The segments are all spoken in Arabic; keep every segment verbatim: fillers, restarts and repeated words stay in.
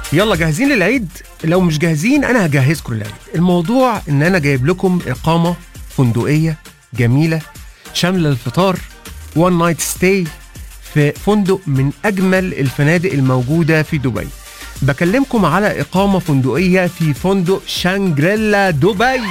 يلا جاهزين للعيد؟ لو مش جاهزين انا هجهزكم للعيد. الموضوع ان انا جايب لكم اقامه فندقيه جميله شامله الفطار وان نايت ستاي في فندق من اجمل الفنادق الموجوده في دبي. بكلمكم على اقامه فندقيه في فندق شانجريلا دبي.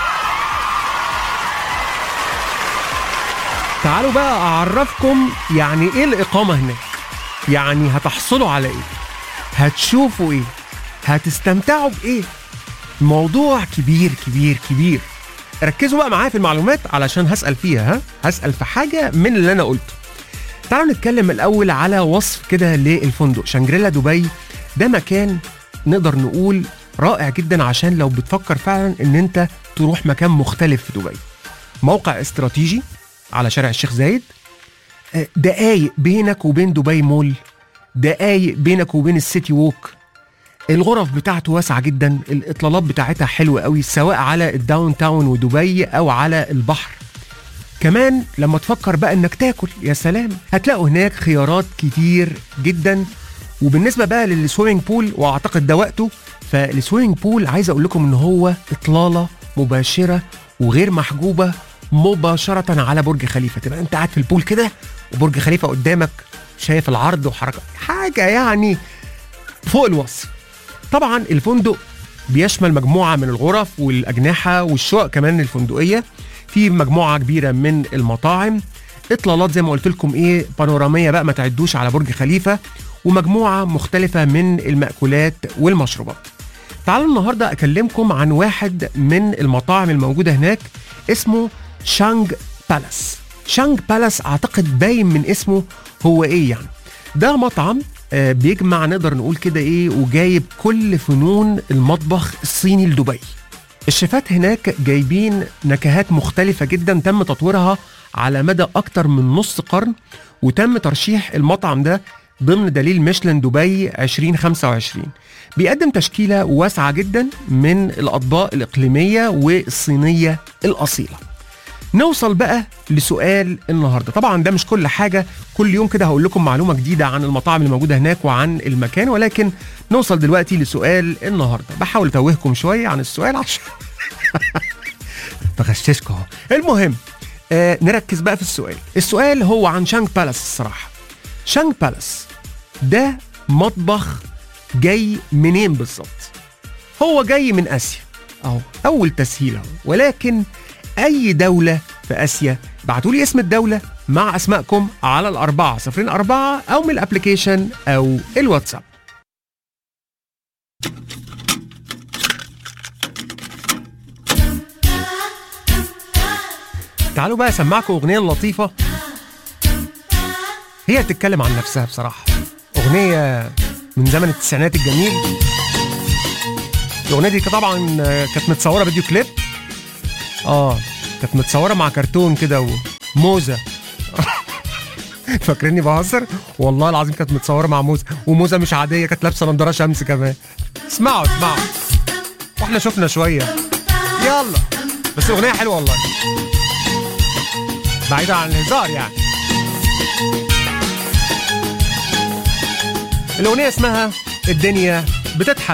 تعالوا بقى اعرفكم يعني ايه الاقامه هناك، يعني هتحصلوا على ايه، هتشوفوا ايه، هتستمتعوا بايه. موضوع كبير كبير كبير. ركزوا بقى معايا في المعلومات علشان هسأل فيها. ها هسأل في حاجة من اللي انا قلته. تعالوا نتكلم الاول على وصف كده للفندق. شانجريلا دبي ده مكان نقدر نقول رائع جدا عشان لو بتفكر فعلا ان انت تروح مكان مختلف في دبي. موقع استراتيجي على شارع الشيخ زايد، دقايق بينك وبين دبي مول، دقايق بينك وبين السيتي ووك. الغرف بتاعته واسعة جدا، الإطلالات بتاعتها حلوة قوي سواء على الداون تاون ودبي أو على البحر. كمان لما تفكر بقى انك تاكل، يا سلام، هتلاقوا هناك خيارات كتير جدا. وبالنسبة بقى للسويمنج بول، واعتقد ده وقته، فالسويمنج بول عايز اقول لكم ان هو اطلالة مباشرة وغير محجوبة مباشرة على برج خليفة. تبقى انت قاعد في البول كده وبرج خليفة قدامك، شايف العرض وحركة، حاجة يعني فوق الوصف. طبعا الفندق بيشمل مجموعة من الغرف والأجنحة والشقق كمان الفندقية، في مجموعة كبيرة من المطاعم، اطلالات زي ما قلت لكم ايه بانورامية بقى ما تعدوش على برج خليفة، ومجموعة مختلفة من المأكولات والمشروبات. تعالوا النهاردة أكلمكم عن واحد من المطاعم الموجودة هناك اسمه شانغ بالاس. شانغ بالاس أعتقد باين من اسمه هو ايه يعني. ده مطعم بيجمع نقدر نقول كده ايه وجايب كل فنون المطبخ الصيني لدبي. الشيفات هناك جايبين نكهات مختلفة جدا تم تطويرها على مدى أكتر من نص قرن، وتم ترشيح المطعم ده ضمن دليل ميشلان دبي عشرين خمسة وعشرين. بيقدم تشكيلة واسعة جدا من الأطباق الإقليمية والصينية الأصيلة. نوصل بقى لسؤال النهاردة. طبعا ده مش كل حاجة، كل يوم كده هقول لكم معلومة جديدة عن المطاعم اللي موجودة هناك وعن المكان، ولكن نوصل دلوقتي لسؤال النهاردة. بحاول اتوهكم شوية عن السؤال عشان بغششكم اهو. المهم آه نركز بقى في السؤال. السؤال هو عن شانغ بالاس. الصراحة شانغ بالاس ده مطبخ جاي منين بالظبط؟ هو جاي من آسيا اهو، أول تسهيل اهو، ولكن أي دولة في آسيا؟ بعتوا لي اسم الدولة مع أسمائكم على الأربعة صفرين أربعة أو من الأبليكيشن أو الواتساب. تعالوا بقى أسمعكم أغنية لطيفة هي تتكلم عن نفسها. بصراحة أغنية من زمن التسعينات الجميل. الأغنية دي طبعا كانت متصورة فيديو كليب، اه كانت متصورة مع كرتون كده وموزة. فاكريني بهزر؟ والله العظيم كانت متصورة مع موزة، وموزة مش عادية، كانت لابسة نضارة شمس كمان. اسمعوا اسمعوا واحنا شفنا شوية. يلا بس الأغنية حلوة والله، بعيدة عن الهزار يعني. الأغنية اسمها الدنيا بتضحك.